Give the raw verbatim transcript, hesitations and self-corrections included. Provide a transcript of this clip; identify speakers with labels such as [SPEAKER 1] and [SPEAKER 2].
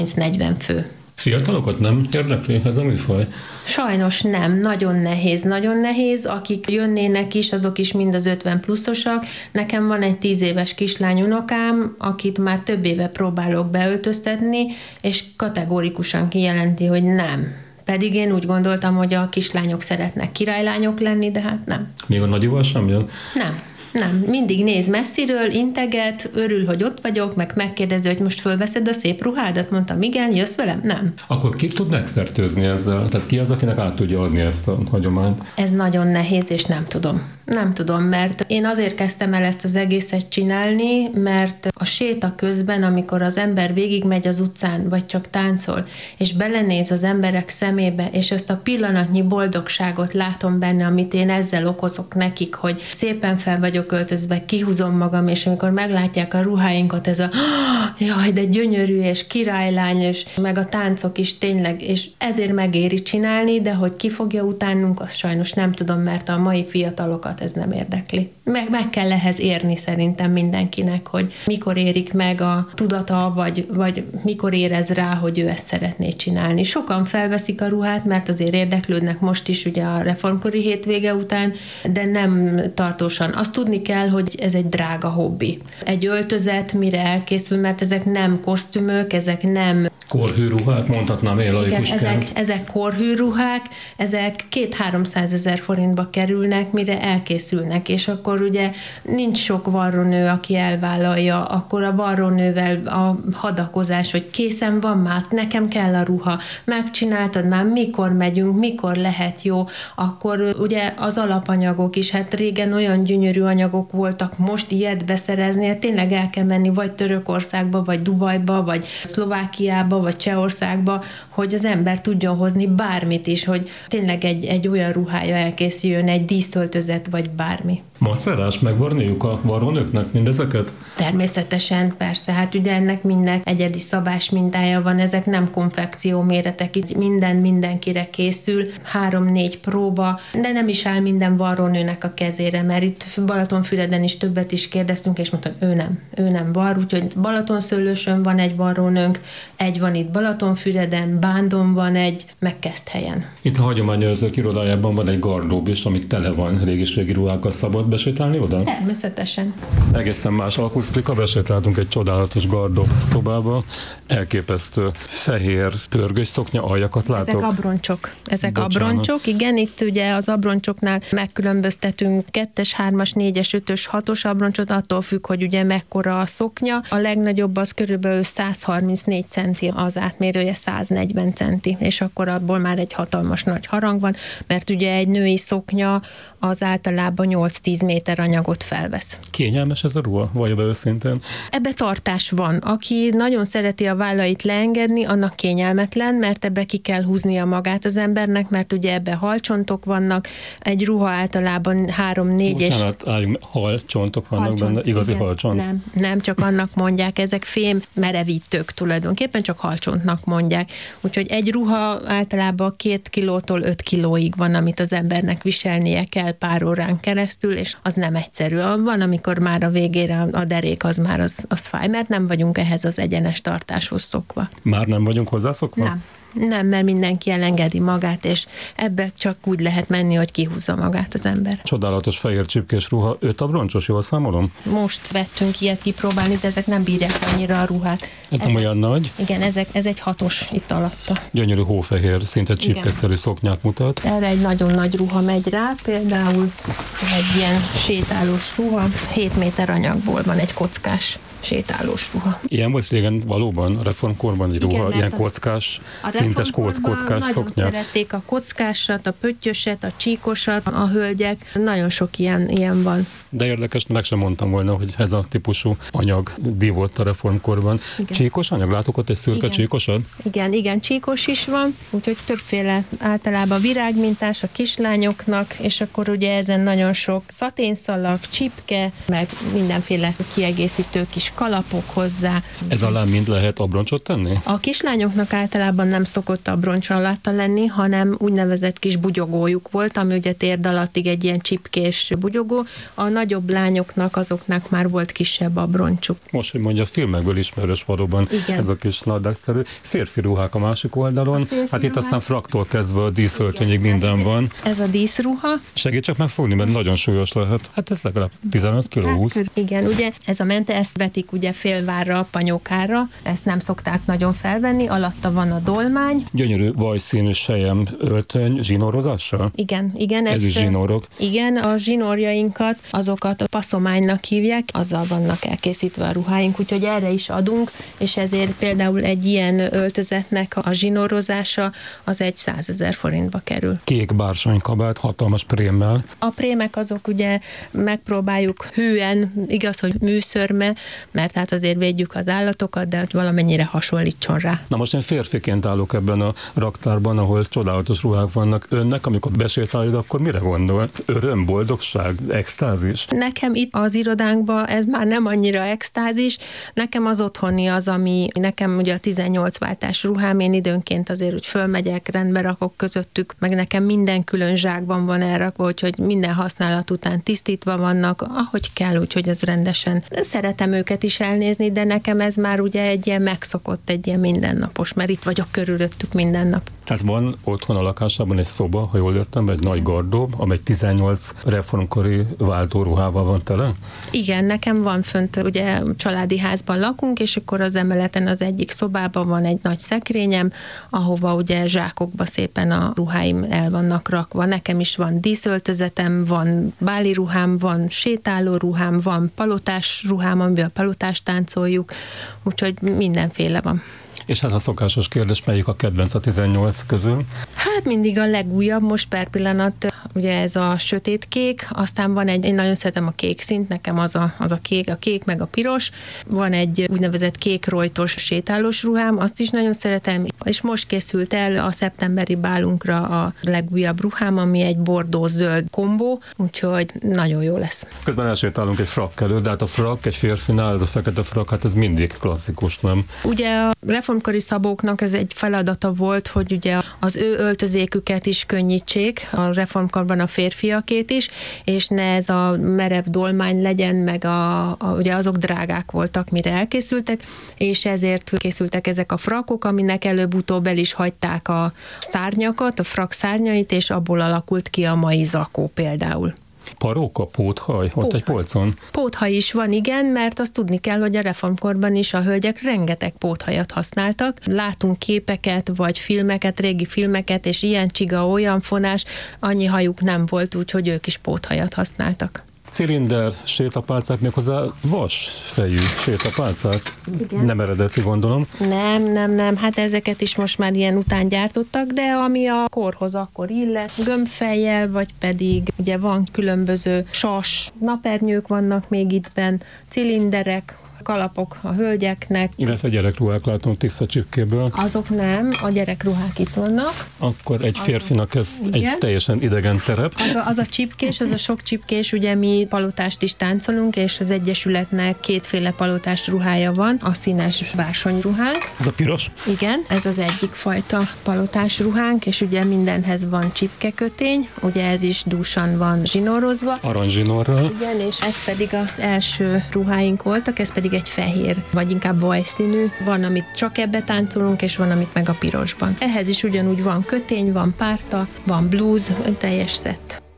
[SPEAKER 1] negyven fő.
[SPEAKER 2] Fiatalokat nem érdekli ez a műfaj?
[SPEAKER 1] Sajnos nem, nagyon nehéz, nagyon nehéz. Akik jönnének is, azok is mind az ötven pluszosak. Nekem van egy tíz éves kislány unokám, akit már több éve próbálok beöltöztetni, és kategórikusan kijelenti, hogy nem. Pedig én úgy gondoltam, hogy a kislányok szeretnek királylányok lenni, de hát nem.
[SPEAKER 2] Még a nagyival sem jön?
[SPEAKER 1] Nem. Nem, mindig néz messziről, integet, örül, hogy ott vagyok, meg megkérdezi, hogy most fölveszed a szép ruhádat, mondtam, igen, jössz velem? Nem.
[SPEAKER 2] Akkor ki tud megfertőzni ezzel? Tehát ki az, akinek át tudja adni ezt a hagyományt?
[SPEAKER 1] Ez nagyon nehéz, és nem tudom. Nem tudom, mert én azért kezdtem el ezt az egészet csinálni, mert a séta közben, amikor az ember végigmegy az utcán, vagy csak táncol, és belenéz az emberek szemébe, és ezt a pillanatnyi boldogságot látom benne, amit én ezzel okozok nekik, hogy szépen fel vagyok öltözve, kihúzom magam, és amikor meglátják a ruháinkat, ez a jaj, de gyönyörű, és királylány, és meg a táncok is tényleg, és ezért megéri csinálni, de hogy ki fogja utánunk, azt sajnos nem tudom, mert a mai fiatalokat ez nem érdekli. Meg, meg kell ehhez érni szerintem mindenkinek, hogy mikor érik meg a tudata, vagy, vagy mikor érez rá, hogy ő ezt szeretné csinálni. Sokan felveszik a ruhát, mert azért érdeklődnek most is ugye a reformkori hétvége után, de nem tartósan. Azt tudni kell, hogy ez egy drága hobbi. Egy öltözet mire elkészül, mert ezek nem kosztümök, ezek nem...
[SPEAKER 2] Korhűruhák, mondhatnám én laikusként.
[SPEAKER 1] Ezek, ezek korhűruhák, ezek két-háromszázezer forintba kerülnek, mire elkészülnek, és akkor ugye nincs sok varrónő, aki elvállalja, akkor a varrónővel a hadakozás, hogy készen van már, nekem kell a ruha, megcsináltad már, mikor megyünk, mikor lehet jó, akkor ugye az alapanyagok is, hát régen olyan gyönyörű anyagok voltak, most ilyet beszerezni, hát tényleg el kell menni vagy Törökországba, vagy Dubajba, vagy Szlovákiába, vagy Csehországba, hogy az ember tudjon hozni bármit is, hogy tényleg egy, egy olyan ruhája elkészüljön, egy díszöltözet, vagy bármi.
[SPEAKER 2] Macerás megvarniuk a varrónőknek mindezeket?
[SPEAKER 1] Természetesen, persze. Hát ugye ennek minden egyedi szabás mintája van, ezek nem konfekció méretek, itt minden mindenkire készül, három-négy próba, de nem is áll minden varrónőnek a kezére, mert itt Balatonfüreden is többet is kérdeztünk, és mondta, ő nem, ő nem var, úgyhogy Balatonszőlősön van egy varrónőnk, egy van itt Balatonfüreden, Bándon van egy, meg Keszthelyen.
[SPEAKER 2] Itt a hagyományőrzők irodájában van egy gardrób is, amik tele van régi-régi ruhákkal. Szabad besétálni oda?
[SPEAKER 1] Természetesen.
[SPEAKER 2] Egészen más akusztika, besétáltunk egy csodálatos gardrób szobába, elképesztő fehér pörgős szoknya aljakat látok.
[SPEAKER 1] Ezek abroncsok. Ezek
[SPEAKER 2] Bocsánat.
[SPEAKER 1] abroncsok, igen, itt ugye az abroncsoknál megkülönböztetünk kettes, hármas, négyes, ötös, hatos abroncsot, attól függ, hogy ugye mekkora a szoknya. A legnagyobb az körülbelül száz harmincnégy centi, az átmérője száz negyven centi, és akkor abból már egy hatalmas nagy harang van, mert ugye egy női szoknya az általában nyolc-tíz méter anyagot felvesz.
[SPEAKER 2] Kényelmes ez a ruha? Vallja be őszintén.
[SPEAKER 1] Ebbe tartás van. Aki nagyon szereti a vállait leengedni, annak kényelmetlen, mert ebbe ki kell húznia magát az embernek, mert ugye ebbe halcsontok vannak. Egy ruha általában három-négy és...
[SPEAKER 2] Bocsánat, álljunk, halcsontok vannak halcsont, benne, igazi igen, halcsont.
[SPEAKER 1] Nem, nem, csak annak mondják, ezek fém merevítők tulajdonképpen, csak halcsontnak mondják. Úgyhogy egy ruha általában két kilótól öt kilóig van, amit az embernek viselnie kell pár órán keresztül, és az nem egyszerű. Van, amikor már a végére a derék az már az, az fáj, mert nem vagyunk ehhez az egyenes tartáshoz szokva.
[SPEAKER 2] Már nem vagyunk hozzászokva?
[SPEAKER 1] Nem. Nem, mert mindenki elengedi magát, és ebbe csak úgy lehet menni, hogy kihúzza magát az ember.
[SPEAKER 2] Csodálatos fehér csipkés ruha, öt abroncsos, jól számolom?
[SPEAKER 1] Most vettünk ilyet kipróbálni, de ezek nem bírják annyira a ruhát.
[SPEAKER 2] Ez
[SPEAKER 1] ezek,
[SPEAKER 2] nem olyan nagy?
[SPEAKER 1] Igen, ezek, ez egy hatos itt alatta.
[SPEAKER 2] Gyönyörű hófehér, szinte csipkeszerű szoknyát mutat.
[SPEAKER 1] Erre egy nagyon nagy ruha megy rá, például egy ilyen sétálós ruha, hét méter anyagból van egy kockás sétálós ruha.
[SPEAKER 2] Ilyen volt régen valóban a reformkorban egy ruha,
[SPEAKER 1] igen,
[SPEAKER 2] ilyen kockás, szintes kockás szoknya.
[SPEAKER 1] Nagyon szerették a kockásat, a pöttyöset, a csíkosat, a hölgyek. Nagyon sok ilyen, ilyen van.
[SPEAKER 2] De érdekes, meg sem mondtam volna, hogy ez a típusú anyag divott a reformkorban. Igen. Csíkos anyag? Látok ott egy szürke igen. csíkosad?
[SPEAKER 1] Igen, igen, csíkos is van, úgyhogy többféle általában virágmintás a kislányoknak, és akkor ugye ezen nagyon sok szaténszalag, csipke, meg mindenféle kiegészítő kis kalapok hozzá.
[SPEAKER 2] Ez alá mind lehet abroncsot tenni?
[SPEAKER 1] A kislányoknak általában nem szokott abroncs alatta lenni, hanem úgynevezett kis bugyogójuk volt, ami ugye térd alattig egy ilyen csipkés bugyogó. A nagyobb lányoknak, azoknak már volt kisebb abroncsuk.
[SPEAKER 2] Most, hogy mondja, a filmekből ismerős valóban. Igen. Ez a kis nadrágszerű. Férfi ruhák a másik oldalon. A hát itt aztán fraktól kezdve a díszöltönyig minden van.
[SPEAKER 1] Ez a díszruha.
[SPEAKER 2] Segít csak megfogni, mert nagyon súlyos lehet. Hát ez legalább tizenöt kiló húsz.
[SPEAKER 1] Hát, igen, ugye ez a mente, ezt vetik ugye félvárra, a panyókára, ezt nem szokták nagyon felvenni, alatta van a dolmány.
[SPEAKER 2] Gyönyörű vajszínű sejem öltöny zsinórozással?
[SPEAKER 1] Igen, igen.
[SPEAKER 2] Ez is zsinórok.
[SPEAKER 1] Igen, a zsinórjainkat, azokat a passzománynak hívják, azzal vannak elkészítve a ruháink, úgyhogy erre is adunk, és ezért például egy ilyen öltözetnek a zsinórozása az egy százezer forintba kerül.
[SPEAKER 2] Kék bársonykabát, hatalmas prémmel.
[SPEAKER 1] A prémek azok ugye megpróbáljuk hűen, igaz, hogy műszörme, mert hát azért védjük az állatokat, de hogy valamennyire hasonlítson rá.
[SPEAKER 2] Na most én férfiként állok ebben a raktárban, ahol csodálatos ruhák vannak. Önnek, amikor besétál, akkor mire gondol? Öröm, boldogság, extázis?
[SPEAKER 1] Nekem itt az irodánkban ez már nem annyira extázis. Nekem az otthoni az, ami nekem ugye a tizennyolc váltás ruhám, én időnként azért úgy fölmegyek, rendbe rakok közöttük, meg nekem minden külön zsákban van elrakva, úgyhogy minden használat után tisztítva vannak, ahogy kell, úgyhogy ez rendesen. Szeretem őket is elnézni, de nekem ez már ugye egy ilyen megszokott, egy ilyen mindennapos, mert itt vagyok körülöttük minden nap.
[SPEAKER 2] Tehát van otthon a lakásában egy szoba, ha jól értem, egy nagy gardób, amely tizennyolc reformkori váltóruhával van tele?
[SPEAKER 1] Igen, nekem van fönt, ugye családi házban lakunk, és akkor az emeleten az egyik szobában van egy nagy szekrényem, ahova ugye zsákokba szépen a ruháim el vannak rakva. Nekem is van díszöltözetem, van báli ruhám, van sétáló ruhám, van palotás ruhám, amivel palotást táncoljuk, úgyhogy mindenféle van.
[SPEAKER 2] És hát a szokásos kérdés, melyik a kedvenc a tizennyolc közül?
[SPEAKER 1] Hát mindig a legújabb, most per pillanat, ugye ez a sötétkék, aztán van egy, én nagyon szeretem a kék színt, nekem az a, az a kék, a kék meg a piros, van egy úgynevezett kék rojtos sétálós ruhám, azt is nagyon szeretem, és most készült el a szeptemberi bálunkra a legújabb ruhám, ami egy bordó-zöld kombó, úgyhogy nagyon jó lesz.
[SPEAKER 2] Közben elsétálunk egy frakk előtt, de hát a frakk egy férfinál, ez a fekete frakk, hát ez mindig klasszikus, nem?
[SPEAKER 1] Ugye a reformkori szabóknak ez egy feladata volt, hogy ugye az ő öltözéküket is könnyítsék, a reformkorban a férfiakét is, és ne ez a merev dolmány legyen, meg a, a, ugye azok drágák voltak, mire elkészültek, és ezért készültek ezek a frakok, aminek előbb-utóbb el is hagyták a szárnyakat, a frak szárnyait, és abból alakult ki a mai zakó például.
[SPEAKER 2] Paróka, póthaj, póthaj, ott egy polcon?
[SPEAKER 1] Póthaj is van, igen, mert azt tudni kell, hogy a reformkorban is a hölgyek rengeteg póthajat használtak. Látunk képeket, vagy filmeket, régi filmeket, és ilyen csiga, olyan fonás, annyi hajuk nem volt, úgyhogy ők is póthajat használtak.
[SPEAKER 2] Cilinder, sétapálcák, méghozzá vas fejű sétapálcák. Igen. Nem eredeti, gondolom.
[SPEAKER 1] Nem, nem, nem. Hát ezeket is most már ilyen után gyártottak, de ami a korhoz akkor illet, gömbfejjel, vagy pedig ugye van különböző sas, napernyők vannak még ittben, cilinderek, kalapok a hölgyeknek.
[SPEAKER 2] Illetve gyerekruhák látom tiszta csipkéből.
[SPEAKER 1] Azok nem, a gyerekruhák itt vannak.
[SPEAKER 2] Akkor egy férfinak ez igen. Egy teljesen idegen terep.
[SPEAKER 1] Az a, az a csipkés, az a sok csipkés, ugye mi palotást is táncolunk, és az Egyesületnek kétféle palotás ruhája van, a színes bársonyruhánk.
[SPEAKER 2] Ez a piros?
[SPEAKER 1] Igen, ez az egyik fajta palotás ruhánk, és ugye mindenhez van csipkekötény, ugye ez is dúsan van zsinórozva.
[SPEAKER 2] Aranyzsinórral.
[SPEAKER 1] Igen, és ez pedig az első ruháink voltak, ez pedig egy fehér, vagy inkább vajszínű. Van, amit csak ebbe táncolunk, és van, amit meg a pirosban. Ehhez is ugyanúgy van kötény, van párta, van blúz, teljes szett.